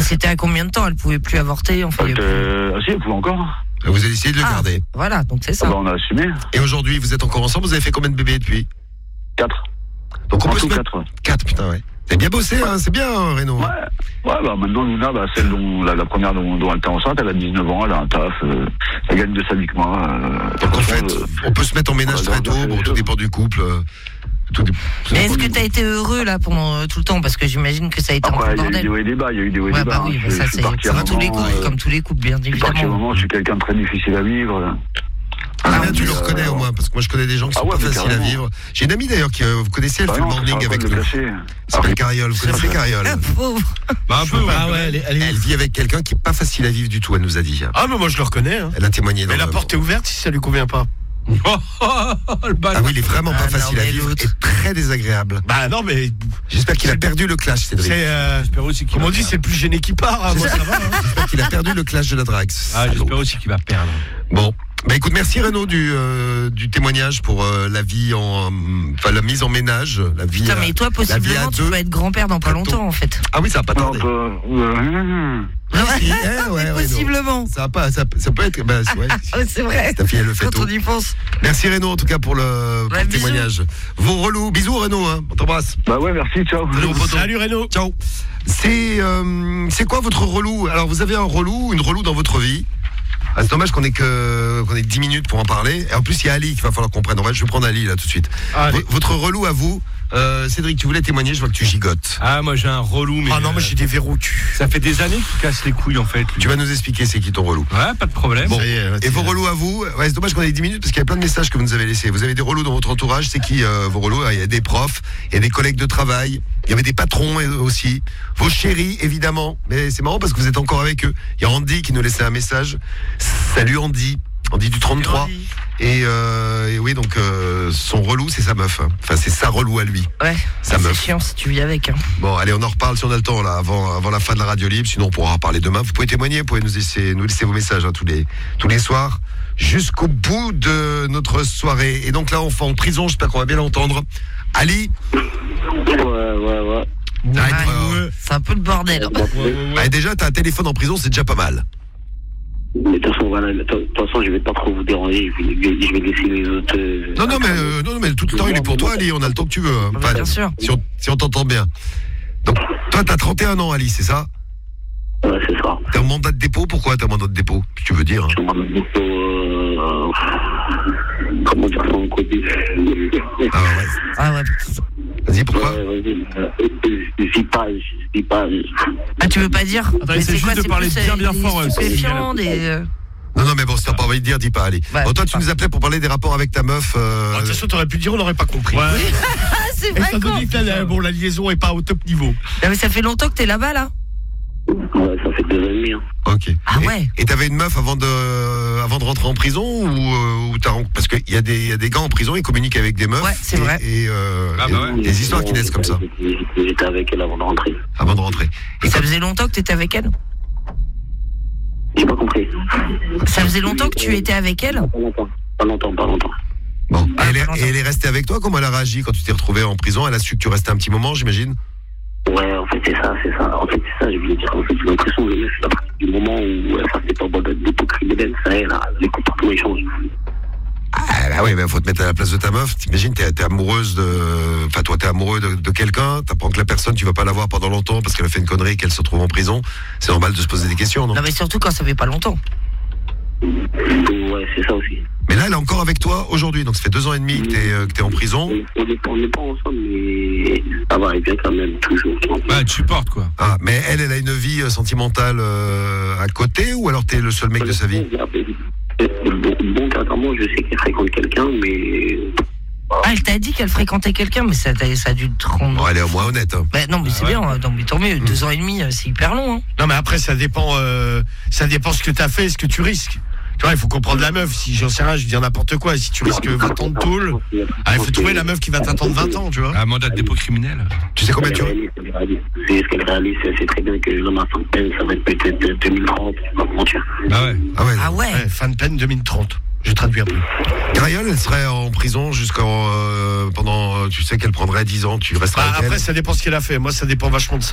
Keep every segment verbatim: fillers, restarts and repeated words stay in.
c'était à combien de temps? Elle pouvait plus avorter, enfin. Euh, si, elle pouvait encore. Vous avez essayé de le ah, garder. Voilà, donc c'est ça. Ah bah, on a assumé. Et aujourd'hui, vous êtes encore ensemble, vous avez fait combien de bébés depuis? Quatre. Donc on en peut tout se mettre... quatre. Ouais. Quatre, putain, ouais. T'as bien bossé, hein, c'est bien, hein, Renaud. Ouais. Ouais, bah maintenant, Luna, bah, celle dont, la, la première dont, dont elle était enceinte, elle a dix-neuf ans, elle a un taf, euh, elle gagne de sa vie que moi. Euh, Donc en fait, euh, on peut se mettre en ménage très tôt, bon, tout dépend du couple. Euh, tout dé... Mais est-ce que t'as été heureux là pendant euh, tout le temps? Parce que j'imagine que ça a été après, un peu bordel. Il y a eu des hauts et des bas, il y a eu des hauts et ouais, des bas. bah oui, hein. bah je, ça je c'est c'est comme tous les couples, euh, comme tous les couples, bien je suis parti au évidemment. moment, je suis quelqu'un de très difficile à vivre. Ah, là, Ah, tu mais le euh, reconnais au moins, parce que moi je connais des gens qui ah sont ouais, pas faciles carrément. à vivre. J'ai une amie d'ailleurs qui, euh, vous connaissez, elle Bah fait non, le morning ça avec le nous. cacher. Elle s'appelle Cariole, vous connaissez Cariole? Ah, pauvre. Bah un peu, ouais. Ah ouais, elle, est- elle est- Elle vit avec quelqu'un qui est pas facile à vivre du tout, elle nous a dit. Ah, mais moi je le reconnais. Hein. Elle a témoigné dans Mais la le- porte est ouverte si ça lui convient pas. Oh, le bâtard. Ah oui, il est vraiment Ah pas non, facile à mais vivre l'autre. et très désagréable. Bah non, mais J'espère qu'il a C'est- perdu le clash, Cédric. c'est. Euh, J'espère aussi qu'il comme va on dit, perdre. c'est le plus gêné qui part. Hein. Moi ça va. Hein. J'espère qu'il a perdu le clash de la drague. Ah, Salaud. j'espère aussi qu'il va perdre. Bon, bah écoute, merci Renaud du euh, du témoignage pour euh, la vie en, enfin la mise en ménage, la vie. Putain, euh, mais toi, la vie à possiblement, tu deux. vas être grand-père dans pas Attends. longtemps en fait. Ah oui, ça va pas Non, tarder. bah, euh, Ah, si, eh, ouais, Mais Renaud. possiblement. Ça va pas, ça, ça peut être. Bah, ouais, Ah, c'est vrai. ta fille elle le fait Quand tôt. on y pense. Merci Renaud en tout cas pour le, pour Ouais, le bisous. témoignage. Vos relous, bisous Renaud, hein. On t'embrasse. bah ouais, merci, ciao. Salut, mon poteau. Salut Renaud. Ciao. C'est euh, c'est quoi votre relou? Alors vous avez un relou, une relou dans votre vie? Ah, c'est dommage qu'on ait que qu'on ait dix minutes pour en parler. Et en plus il y a Ali qu'il va falloir qu'on prenne. On va, je vais prendre Ali là tout de suite. Allez. V- votre relou à vous, euh, Cédric, tu voulais témoigner, je vois que tu gigotes. Ah, moi j'ai un relou, mais. Ah non, mais j'ai des verrous au cul. Ça fait des années qu'il casse les couilles en fait. lui. Tu vas nous expliquer c'est qui ton relou. Ouais, pas de problème. Bon. Ça y est, Et vos relous à vous, ouais, c'est dommage qu'on ait dix minutes parce qu'il y a plein de messages que vous nous avez laissés. Vous avez des relous dans votre entourage, c'est qui euh, vos relous? Il y a des profs, il y a des collègues de travail, il y avait des patrons euh, aussi, vos chéris évidemment. Mais c'est marrant parce que vous êtes encore avec eux. Il y a Andy qui nous laissait un message. Salut Andy, Andy du trente-trois. Et, euh, et oui donc euh, son relou c'est sa meuf. hein. Enfin c'est sa relou à lui. Ouais, Ça c'est meuf. chiant si tu vis avec. Hein. Bon, allez, on en reparle si on a le temps là, avant, avant la fin de la radio libre. Sinon, on pourra en parler demain. Vous pouvez témoigner, vous pouvez nous laisser, nous laisser vos messages hein, tous les tous les soirs jusqu'au bout de notre soirée. Et donc là, on fait en prison. J'espère qu'on va bien l'entendre. Ali, Ouais, ouais, ouais. arrête, Ouais. euh, C'est un peu le bordel. allez, déjà, t'as un téléphone en prison, c'est déjà pas mal. Mais de toute façon, voilà, de toute façon, je vais pas trop vous déranger, je vais, je vais laisser les autres. euh, Non, non, mais euh, non, non, mais tout le temps, il est pour toi, Ali. On a le temps que tu veux. hein. Enfin, Bien sûr. Si on, si on t'entend bien. Donc, toi, t'as trente et un ans, Ali, c'est ça? Ouais, c'est ça. T'as un mandat de dépôt. Pourquoi t'as un mandat de dépôt? Tu veux dire hein. Je m'en ai beaucoup, euh, comment dire ça en côté. Ah ouais. Ah ouais. Vas-y, pourquoi? Ouais, vas-y. Euh, Je vis pas, je vis pas. Ah, tu veux pas dire? Attends, Mais essaie c'est juste quoi, de c'est parler plus, bien, euh, bien des fort, ouais, c'est stupéfiants, génial. des. euh, Non, non, mais bon, si t'as pas envie de dire, dis pas, allez. Ouais, bon, toi, dis tu pas. nous appelais pour parler des rapports avec ta meuf. euh, De toute façon, t'aurais pu dire, on n'aurait pas compris. Ouais. Ah, c'est Et vrai ça quoi. te dit que la, bon, la liaison est pas au top niveau. Non, mais ça fait longtemps que t'es là-bas là. Ouais, ça fait deux ans et demi. Hein. Ok. Ah Et- ouais. Et t'avais une meuf avant de, avant de rentrer en prison ou, euh, ou t'as ren- parce qu'il y a des, il y a des gars en prison, ils communiquent avec des meufs. Ouais, c'est et, vrai. Et, euh, Ah et- bah ouais. des histoires qui naissent comme ça J'étais avec elle avant de rentrer. avant de rentrer. Et Ça quand- faisait longtemps que t'étais avec elle. J'ai pas compris. Ça faisait longtemps que tu étais avec elle. Pas longtemps, pas longtemps, pas longtemps. bon, Ah, et elle, est, pas longtemps. et elle est restée avec toi. Comment elle a réagi quand tu t'es retrouvé en prison? Elle a su que tu restais un petit moment, j'imagine. Ouais, en fait, c'est ça, c'est ça. En fait, c'est ça, je voulais dire. En fait, j'ai l'impression que le mec, à partir du moment où elle fait pas de l'hypocrisie, ça y est, là, les comportements, ils changent. Ah bah oui, mais faut te mettre à la place de ta meuf. T'imagines, t'es, t'es amoureuse de, enfin toi t'es amoureux de, de quelqu'un. T'apprends que la personne, tu vas pas la voir pendant longtemps parce qu'elle a fait une connerie et qu'elle se retrouve en prison. C'est normal de se poser des questions, non? Non mais surtout quand ça fait pas longtemps. Ouais, c'est ça aussi. Mais là, elle est encore avec toi aujourd'hui, donc ça fait deux ans et demi que t'es, euh, que t'es en prison. On n'est pas, on n'est pas ensemble, mais ça va, elle vient quand même, toujours. Ouais, tu supportes quoi. Ah, mais elle, elle a une vie euh, sentimentale euh, à côté, ou alors t'es le seul mec de sa vie? Bon, bon carrément, je sais qu'elle fréquente quelqu'un, mais... Ah, elle t'a dit qu'elle fréquentait quelqu'un, mais ça, t'a- ça a dû te rendre. Bon, elle est au moins honnête. Hein. Bah, non mais Ah c'est ouais. bien, hein. Non mais tant mieux. Deux ans et demi, euh, c'est hyper long. Hein. Non, mais après, ça dépend, euh, ça dépend ce que t'as fait, ce que tu risques. Tu vois, il faut comprendre la meuf. Si j'en sais rien, je vais dire n'importe quoi. Si tu risques vingt ans de tôle, ah, il faut trouver la meuf qui va t'attendre vingt ans, tu vois. Un mandat de dépôt criminel. Tu sais combien tu... C'est ce qu'elle réalise, elle sait très bien que l'homme à fin de peine, ça va être peut-être deux mille trente, je vais pas mentir. Ah ouais. Ah ouais. Ah ouais. Ouais, fin de peine deux mille trente. Je traduis un peu. Cariole, elle serait en prison jusqu'en... Euh, pendant... euh, Tu sais qu'elle prendrait dix ans, tu resterais Bah, avec après, elle. ça dépend ce qu'elle a fait. Moi, ça dépend vachement de ça.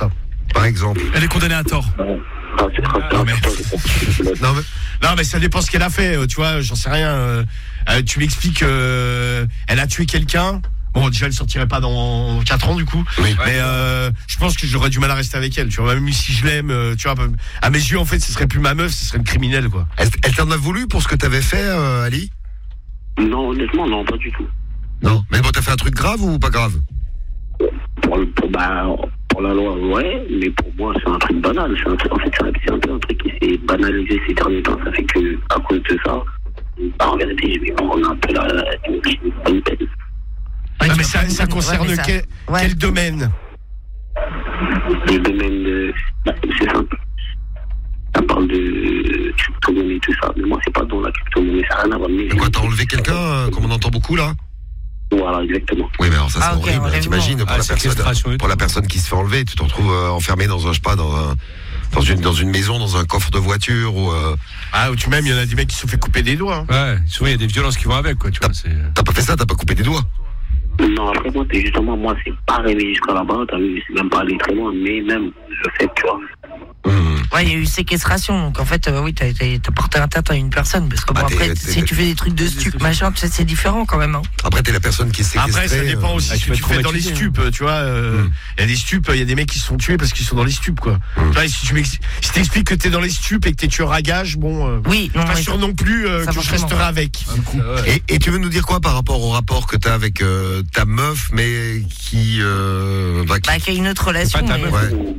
Par exemple. Elle est condamnée à tort. Ah, c'est grave. Non, mais- Non, mais Non, mais ça dépend ce qu'elle a fait, euh, tu vois, j'en sais rien. euh, euh, tu m'expliques euh, elle a tué quelqu'un. Bon, déjà, elle sortirait pas dans quatre ans, du coup. Oui. Mais euh, je pense que j'aurais du mal à rester avec elle, tu vois. Même si je l'aime, euh, tu vois, à mes yeux, en fait, ce serait plus ma meuf, ce serait une criminelle, quoi. elle, elle t'en a voulu pour ce que t'avais fait, euh, Ali? Non, honnêtement, non, pas du tout. Non. Mais bon, t'as fait un truc grave ou pas grave? Pour, le- pour, bah, pour la loi, ouais, mais pour moi, c'est un truc banal. C'est un truc, en fait, c'est un, c'est un peu un truc qui s'est banalisé ces derniers temps. Ça fait que, à cause de ça, bah, en vérité, je vais prendre un peu la, la, la, une peine. Ouais, Ah, tu mais vas ça, pas ça nous- concerne ouais, mais ça- quel, ouais. quel domaine? Les domaines de, bah, c'est simple. Ça parle de crypto-monnaie et tout ça. Mais moi, c'est pas dans la crypto-monnaie, ça n'a rien à voir. Mais Et quoi, t'as enlevé quelqu'un, euh, comme on entend beaucoup là? voilà, exactement. Oui, mais alors ça, c'est Ah, ok, horrible. enlèvement. T'imagines, pour, Ah, la séquestration personne, et pour la tout. personne qui se fait enlever, tu te retrouves euh, enfermé dans un, je sais pas, dans un, dans une, dans une maison, dans un coffre de voiture ou, euh, Ah, ou tu même, il y en a des mecs qui se sont fait couper des doigts. hein. Ouais, souvent il y a des violences qui vont avec, quoi, tu vois. C'est... t'as pas fait ça, t'as pas coupé des doigts. Non, après, moi, c'est justement, moi, c'est pas arrivé jusqu'à là-bas, t'as vu, c'est même pas allé très loin, mais même le fait, tu vois. Mmh. Ouais, il y a eu séquestration, donc en fait, euh, oui, t'as, t'as, t'as porté atteinte à une personne, parce que bon, Ah, t'es- après, t'es- si tu fais des trucs de stup, machin, tu sais, c'est différent quand même, hein. Après, t'es la personne qui est séquestrée. Après, ça dépend euh, aussi ah, ce tu que peux tu être fais dans les traumatisé, stupes, tu vois. euh, Mm. Il y a des stupes, il y a des mecs qui se sont tués parce qu'ils sont dans les stupes, quoi. Mm. Tu vois, si tu m'ex- si t'expliques que t'es dans les stupes et que t'es tueur à gage, bon, euh, Oui, non, pas mais- sûr non plus euh, ça que je forcément. resterai avec. Du coup. Et, et tu veux nous dire quoi par rapport au rapport que t'as avec euh, ta meuf, mais qui, euh, bah, qui- bah, qu'il y a une autre relation. pas ta mais- meuf. ouais.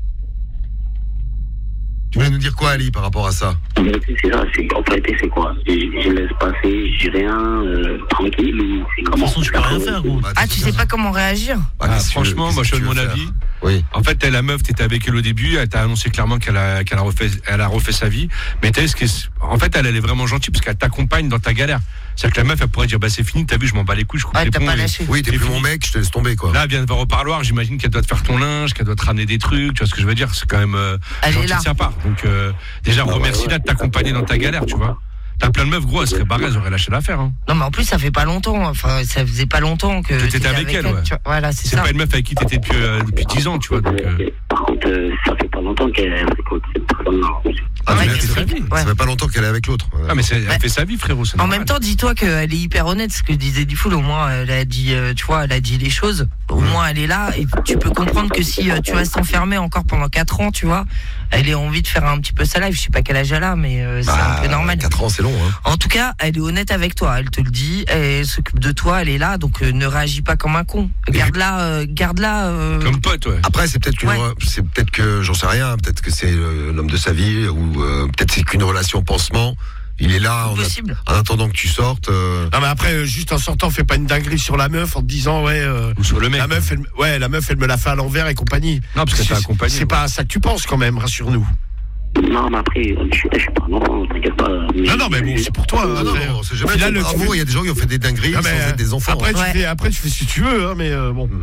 Tu voulais nous dire quoi, Ali, par rapport à ça? En vérité, c'est ça, c'est, en vérité, c'est quoi? Je, je laisse passer, je dis rien, euh, tranquille, ou c'est comment? De toute façon, tu peux rien faire, gros. Bah, Ah, tu sais pas comment réagir? Bah, Ah, qu'est-ce que tu veux- franchement, qu'est-ce moi que je tu donne veux mon faire? avis. Oui. En fait, elle, la meuf, t'étais avec elle au début, elle t'a annoncé clairement qu'elle a, qu'elle a refait, elle a refait sa vie. Mais t'as vu ce que, en fait, elle, elle est vraiment gentille parce qu'elle t'accompagne dans ta galère. C'est-à-dire que la meuf, elle pourrait dire, bah, c'est fini, t'as vu, je m'en bats les couilles, je coupe Ouais, les t'as ponts. pas et- lâché. Oui, t'es Et plus puis- mon mec, je te laisse tomber, quoi. Là, elle vient de voir au parloir, j'imagine qu'elle doit te faire ton linge, qu'elle doit te ramener des trucs, tu vois ce que je veux dire? C'est quand même, euh, Elle est gentil là. de sa part. Donc, euh, déjà, remercie-la de t'accompagner dans ta galère, tu vois. T'as plein de meufs, gros, elle serait barrée, elle aurait lâché l'affaire, hein. Non, mais en plus, ça fait pas longtemps. Enfin, ça faisait pas longtemps que. t'étais avec elle, ouais. tu vois. Voilà, c'est C'est ça. pas une meuf avec qui t'étais depuis, euh, depuis dix ans, tu vois. Donc, euh, Par contre, euh, ça fait pas longtemps qu'elle fréquente cette personne-là. Ah, Ouais, tu qu'elle l'as fait- fait- ouais. Ça fait pas longtemps qu'elle est avec l'autre. ah, mais c'est- elle Ouais. fait sa vie, frérot, c'est En normal. même temps, dis-toi qu'elle est hyper honnête, ce que disait Difool, au moins elle a dit, euh, tu vois, elle a dit les choses, au moins elle est là, et tu peux comprendre que si euh, tu restes enfermé encore pendant quatre ans, tu vois, elle a envie de faire un petit peu sa life, je sais pas quel âge elle a, mais euh, c'est Bah, un peu normal. quatre ans, c'est long, hein. En tout cas, elle est honnête avec toi, elle te le dit, elle s'occupe de toi, elle est là, donc euh, ne réagis pas comme un con. Garde-la, euh, garde-la. euh, Comme pote, ouais. Après, c'est peut-être qu'une, Ouais. re- c'est peut-être que, j'en sais rien, peut-être que c'est euh, l'homme de sa vie, ou euh, peut-être c'est qu'une relation pansement. Il est là en, possible. a- en attendant que tu sortes. euh, Non, mais après, euh, juste en sortant, fais pas une dinguerie sur la meuf en te disant, ouais, euh, Ou sur le mec. la meuf, elle, ouais, la meuf, elle me l'a fait à l'envers et compagnie. Non, parce que t'as C'est- accompagné. C'est pas ça que tu penses quand même, rassure-nous. Non, mais après, je, suis- je suis pas un enfant, t'inquiète pas. Mais Non, non, mais bon, c'est pour toi. Ah hein, non, après. non, c'est Au jamais final, fait. tu Bravo, fais- il y a des gens qui ont fait des dingueries Non, sans mais, être des enfants. Après, hein. tu Ouais. fais, après, tu fais ce que tu veux, hein, mais euh, bon.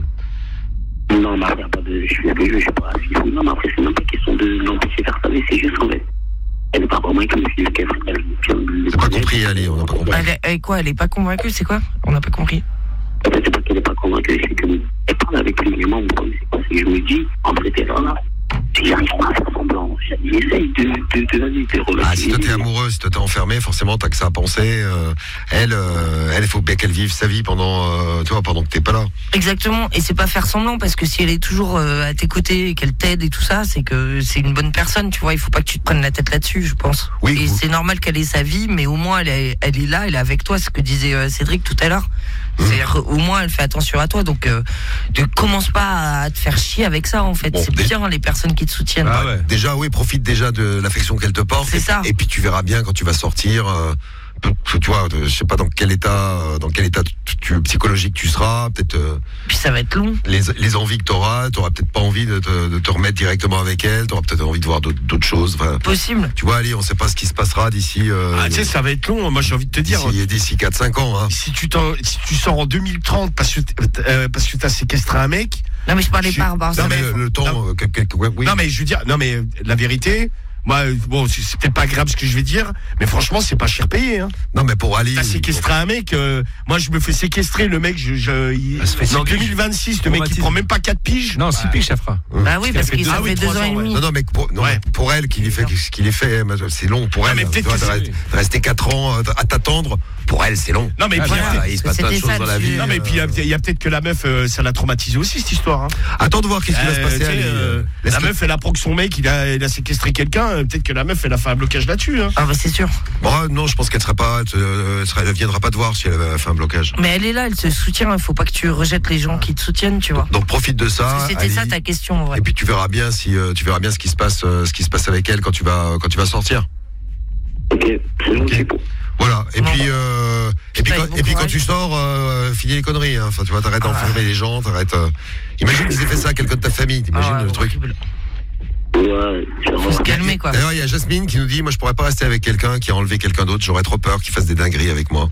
Non, mais après, y a pas de, je suis avec je suis pas assis. Non, mais après, c'est même pas question de l'empêcher de faire ça, mais c'est juste en fait. Elle n'est pas vraiment avec lui, c'est juste qu'elle elle vient de le J'ai pas connaître. compris, Ali, on n'a pas compris. Elle est, elle est quoi, elle est pas convaincue, c'est quoi? On n'a pas compris. En fait, c'est pas qu'elle n'est pas convaincue, c'est qu'elle parle avec lui, mais moi, mon problème, c'est quoi? C'est que je me dis, en vrai, t'es là, là. Si j'arrive pas à faire semblant, j'essaye de, de, de, de, de relativiser. Ah, si toi t'es amoureux, si toi t'es enfermé, forcément t'as que ça à penser. euh, elle, euh, elle, il faut bien qu'elle vive sa vie pendant, euh, tu vois, pendant que t'es pas là. Exactement, et c'est pas faire semblant, parce que si elle est toujours euh, à tes côtés et qu'elle t'aide et tout ça, c'est que c'est une bonne personne, tu vois, il faut pas que tu te prennes la tête là-dessus, je pense. Oui, et vous- c'est normal qu'elle ait sa vie, mais au moins elle est, elle est là, elle est avec toi, c'est ce que disait euh, Cédric tout à l'heure. Mmh. C'est-à-dire au moins elle fait attention à toi, donc euh, ne commence pas à te faire chier avec ça en fait. Bon, c'est dé- bien les personnes qui te soutiennent. Ah ouais. Déjà, oui, profite déjà de l'affection qu'elle te porte. C'est et, ça. Et puis tu verras bien quand tu vas sortir. euh, tu vois, je sais pas dans quel état, euh, dans quel état tu, tu- psychologique tu seras. Peut-être euh, Puis ça va être long. les, les envies que t'auras. T'auras peut-être pas envie de te, de te remettre directement avec elle. T'auras peut-être envie de voir d'autres, d'autres choses. Enfin, Possible. tu vois, Ali, on sait pas ce qui se passera d'ici. Euh, Ah, tu sais, ça va être long. Moi, j'ai envie de te dire. d'ici, d'ici quatre cinq ans. Hein. Si tu, t'en- si tu sors en deux mille trente parce que, t- euh, parce que t'as séquestré un mec. Non mais je parlais Je- pas, Barbar. Non, Non, mais mais- le, le temps, non. euh, quel- quel- ouais, oui. Non, mais je veux dire, non, mais la vérité, moi, bon, c'est, c'est peut-être pas agréable ce que je vais dire, mais franchement, c'est pas cher payé. Hein. Non, mais pour Ali. T'as séquestré un mec. Euh, moi, je me fais séquestrer. Le mec, je, je il, ah, en deux mille vingt-six, le mec, il prend même pas quatre piges. Non, six bah, piges, ça fera. Bah oui, parce qu'il deux, ça ah oui, fait deux trois ans et ans, demi. Non, non, mais pour, non, Ouais. pour elle, qui lui fait ce qu'il est fait, c'est long pour Non, elle. mais peut-être Tu vois, que de c'est- rester- de rester quatre ans euh, à t'attendre, pour elle, c'est long. Non, mais Ah, puis, voilà, il y a- il se passe plein de c'était choses ça, dans la le vie. sujet. non, mais puis il y a, il y a peut-être que la meuf, euh, ça l'a traumatisé aussi cette histoire. Hein. Attends de voir qu'est-ce qui va se Euh, passer. tu sais, Ali. euh, Laisse la le- meuf, elle apprend que son mec, il a, il a séquestré quelqu'un. euh, Peut-être que la meuf, elle a fait un blocage là-dessus. Hein. Ah bah c'est sûr. Bon, non, je pense qu'elle sera pas, elle, euh, elle sera- elle viendra pas te voir si elle avait fait un blocage. Mais elle est là, elle se soutient. Il faut pas que tu rejettes les gens qui te soutiennent, tu vois. Donc profite de ça. Parce que c'était Ali. ça ta question, en vrai. Et puis tu verras bien si euh, tu verras bien ce qui se passe, euh, ce qui se passe avec elle quand tu vas quand tu vas sortir. Ok, c'est bon, c'est bon. Voilà. Et Bon. puis euh, et puis Putain, quand, bon et puis quand courage. tu sors, euh, finis les conneries. Hein. Enfin, tu vois, t'arrêtes d'enfermer les gens, t'arrêtes. Euh... Imagine qu'ils aient fait ça à quelqu'un de ta famille. T'imagines Ah ouais, le truc. horrible. Ouais, c'est Faut se calmer, quoi. D'ailleurs, il y a Jasmine qui nous dit, moi, je pourrais pas rester avec quelqu'un qui a enlevé quelqu'un d'autre. J'aurais trop peur qu'il fasse des dingueries avec moi.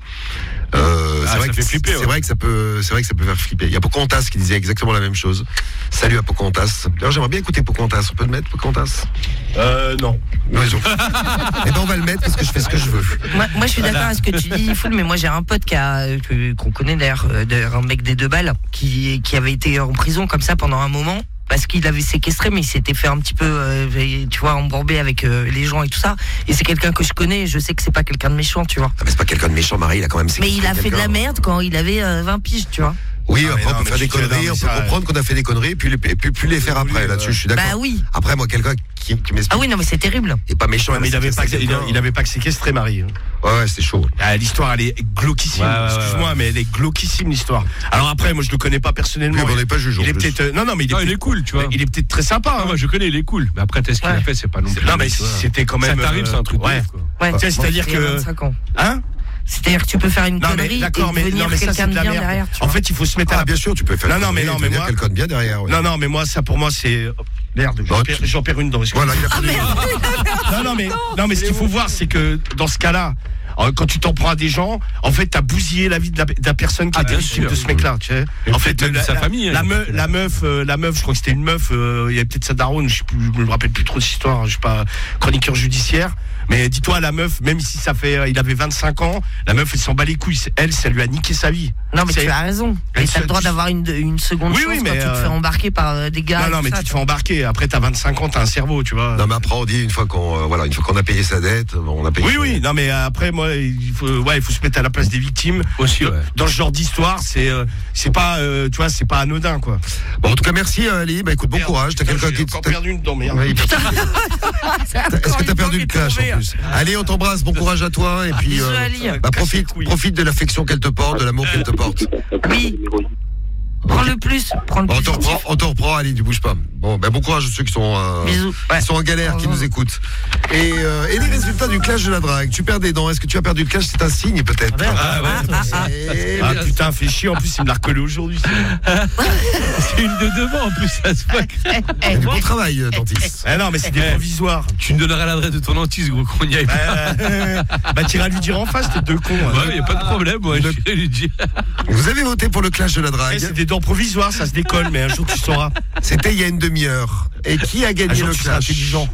Euh, Ah, c'est vrai ça que fait flipper, c'est ouais. vrai que ça peut, c'est vrai que ça peut faire flipper. Il y a Pocahontas qui disait exactement la même chose. Salut à Pocahontas. D'ailleurs, j'aimerais bien écouter Pocahontas. On peut le mettre, Pocahontas? Euh, non. Non, ils ont- Eh ben, on va le mettre parce que je fais ce que je veux. Moi, moi, je suis d'accord avec ce que tu dis, Full, mais moi j'ai un pote qui a, euh, que- qu'on connaît d'ailleurs, euh, d'ailleurs, un mec des deux balles, qui, qui avait été en prison comme ça pendant un moment. Parce qu'il avait séquestré, mais il s'était fait un petit peu, euh, tu vois, embourber avec euh, les gens et tout ça. Et c'est quelqu'un que je connais, et je sais que c'est pas quelqu'un de méchant, tu vois. Ah, mais c'est pas quelqu'un de méchant, Marie, il a quand même Mais il a séquestré fait de la quelqu'un. merde quand il avait euh, vingt piges, tu vois. Oui, Ah, mais après, non, on peut mais faire des tu- non, conneries, mais on peut ça- comprendre qu'on a fait des conneries, puis, les- puis, puis les faire après. Oui, Là-dessus, euh, je suis d'accord. Bah oui. Après, moi, quelqu'un qui, qui m'explique. Ah oui, non, mais c'est terrible. Et pas méchant. Ouais, mais il avait pas, séquestré il, quelqu'un. il avait pas que séquestré Marie. Ouais, ouais, c'est chaud. Ah, l'histoire, elle est glauquissime. Ouais, ouais, Excuse-moi, ouais. mais elle est glauquissime l'histoire. Alors après, moi, je le connais pas personnellement. Puis, on n'est pas jugeant. il est en plus. peut-être. euh, non, non, mais il est. Non, il peut-être- est cool, tu vois. Il est peut-être très sympa. Ah, hein. moi, je connais, il est cool. Mais après, t'as ce qu'il Ouais. a fait, c'est pas non plus. Non, mais tu vois. c'était quand même. Ça t'arrive, euh, c'est un truc de Ouais. ouf, quoi. Ouais. Tu sais, c'est-à-dire Il y a que- vingt-cinq ans. Hein? C'est-à-dire que tu peux faire une Non, mais connerie d'accord, et mais devenir non, mais ça, quelqu'un c'est de de la bien merde. derrière, tu En vois. fait, il faut se mettre à Ah, la bien sûr, tu peux faire. Non, une non, mais connerie non, et mais devenir moi- quelqu'un de bien derrière. ouais. Non, non, mais moi, ça pour moi, c'est. oh, Merde, Bon, j'en tu- perds, j'en perds une dent. excuse-moi. Voilà, il a Ah fallu- merde. Non, non, mais, non, mais ce qu'il faut voir, c'est que dans ce cas-là, euh, quand tu t'en prends à des gens, en fait, t'as bousillé la vie de la, de la personne qui Ah, était bien victime sûr. de ce mec-là, tu sais. Et En fait, peut-être même la, sa la- famille, la, hein, meuf, il a la meuf, euh, la meuf, je crois que c'était une meuf. euh, Il y avait peut-être sa daronne, je sais plus, je me rappelle plus trop de cette histoire. Je suis pas chroniqueur judiciaire. Mais dis-toi, la meuf, même si ça fait, euh, il avait vingt-cinq ans, la meuf, elle s'en bat les couilles. Elle, ça lui a niqué sa vie. Non, mais C'est- tu as raison. Elle Et t'as se- le droit d'avoir une, une seconde Oui, chance oui, quand mais, tu te euh, fais embarquer par euh, des gars. Non, et non, tout mais ça, tu te fais embarquer. Après, t'as vingt-cinq ans, t'as un cerveau, tu vois. Non, mais après, on dit une fois qu'on, euh, voilà, une fois qu'on a payé sa dette, bon, on a payé. Oui, sa oui, dette. non, mais après, moi, il faut, ouais, il faut se mettre à la place des victimes. Aussi, ouais. Dans ce genre d'histoire, c'est, euh, c'est pas, euh, tu vois, c'est pas anodin, quoi. Bon, en tout cas, merci, euh, Ali. Bah, écoute, bon Merde. courage. T'as Putain, quelqu'un j'ai qui. encore t'as- perdu une dent, merde. Ouais, Est-ce que t'as perdu le clash en plus? Allez, on t'embrasse. Bon courage à toi. Et puis, bisous, euh, Ali. bah, profite, couilles. profite de l'affection qu'elle te porte, de l'amour qu'elle te porte. Oui. Prends le plus. Prends le Bon, on plus. te reprend, on te reprend, Ali, tu bouges pas. Bon, ben bon courage à ceux qui sont, euh, Bisous. qui Ouais. sont en galère, qui nous écoutent. Et, euh, et les résultats du clash de la drague. Tu perds des dents. Est-ce que tu as perdu le clash? C'est un signe, peut-être. Ah, ouais. Ah, ah. Et- Ah putain, fait chier, en plus, il me l'a recollé aujourd'hui. c'est- C'est une de devant en plus, ça se voit. Eh, eh, Du bon travail, euh, dentiste. Ah non, mais c'est des provisoires. Tu me donneras l'adresse de ton dentiste, gros, qu'on y aille. Euh, bah, t'iras lui dire en face, t'es deux cons. hein. Ouais, y a pas de problème, moi, je vais lui dire. Vous avez voté pour le clash de la Eh, drague. c'est des dents provisoires, ça se décolle, mais un jour tu sauras. C'était il y a une demi-heure. Et qui a Un gagné jour le tu seras clash? intelligent.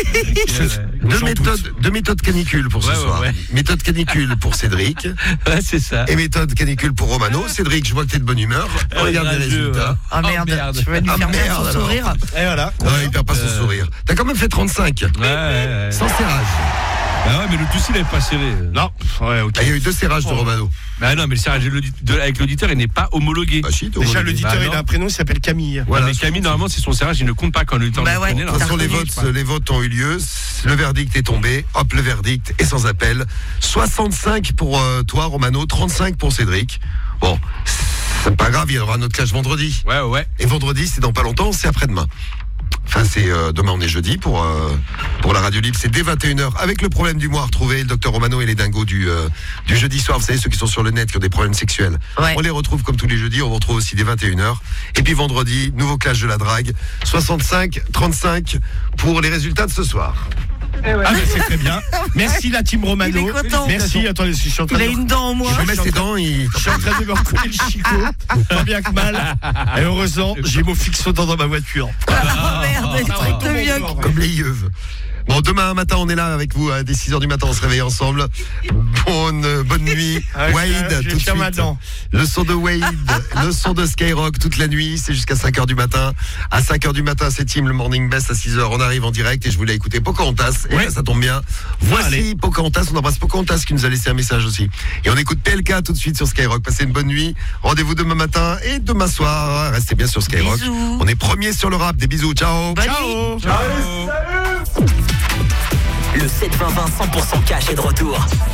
Deux J'en méthodes, deux méthodes canicule pour ce Ouais, ouais, soir. ouais. Méthode canicule pour Cédric Ouais, c'est ça. et méthode canicule pour Romano. Cédric, je vois que t'es de bonne humeur. Regarde les rageux, résultats. ouais. Ah merde, Oh, merde. tu vas lui Ah, faire perdre merde, son alors. sourire. Et voilà. Non, il perd pas son Euh. sourire. T'as quand même fait trente-cinq. Ouais, ouais, ouais. Sans serrage. Bah ouais, mais le toussy, il n'avait pas serré. Non, ouais, ok. Ah, il y a eu deux serrages de Romano. Bah non, mais le serrage de l'audi- de- avec l'auditeur, il n'est pas homologué. Bah, si, t'es Déjà, homologué. l'auditeur, Bah, il non. a un prénom, il s'appelle Camille. Voilà, mais Camille, normalement, c'est son serrage, il ne compte pas quand l'auditeur Bah le ouais. prenait, De là. toute façon, les Reconnu, votes, je crois. les votes ont eu lieu. Le verdict est tombé. Hop, le verdict est sans appel. soixante-cinq pour euh, toi, Romano. trente-cinq pour Cédric. Bon, c'est pas grave, il y aura notre clash vendredi. Ouais, ouais. Et vendredi, c'est dans pas longtemps, c'est après-demain. Enfin, c'est euh, demain, on est jeudi pour euh, pour la radio libre. C'est dès vingt et une heures avec le problème du mois à retrouver le docteur Romano et les dingos du euh, du jeudi soir. Vous savez, ceux qui sont sur le net, qui ont des problèmes sexuels. Ouais. On les retrouve comme tous les jeudis. On vous retrouve aussi dès vingt et une heures. Et puis vendredi, nouveau clash de la drague. soixante-cinq trente-cinq pour les résultats de ce soir. Ah, mais c'est très bien. Merci, la team Romano. Il est content. Merci, attendez, je suis en train Il a de. une dent en moins. Je vais mettre ses dents. Il... Je suis en train de me recoller le chicot, tant bien que mal. Et heureusement, j'ai mon fixodent dans ma voiture. Ah merde, il est très bien. Comme les yeux. Bon, demain matin, on est là avec vous, hein, dès six heures du matin, on se réveille ensemble. Bonne, euh, bonne nuit. Ah, Wade, je- je tout de tiens suite. ma dent. Le son de Wade, le son de Skyrock toute la nuit, c'est jusqu'à cinq heures du matin. À cinq heures du matin, c'est Team, le Morning Best à six heures. On arrive en direct et je voulais écouter Pocahontas. Et Ouais. là, ça tombe bien. Voici allez. Pocahontas. On embrasse Pocahontas qui nous a laissé un message aussi. Et on écoute P L K tout de suite sur Skyrock. Passez une bonne nuit. Rendez-vous demain matin et demain soir. Restez bien sur Skyrock. Bisous. On est premier sur le rap. Des bisous. Ciao. Bonne nuit. Ciao. Le sept vingt vingt cent pour cent cash est de retour.